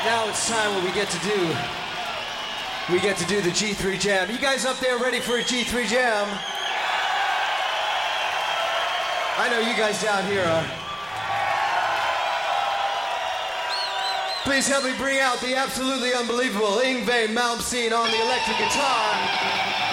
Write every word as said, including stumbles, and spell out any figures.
Now it's time what we get to do. We get to do the G three Jam. You guys up there ready for a G three Jam? I know you guys down here are. Please help me bring out the absolutely unbelievable Yngwie Malmsteen on the electric guitar.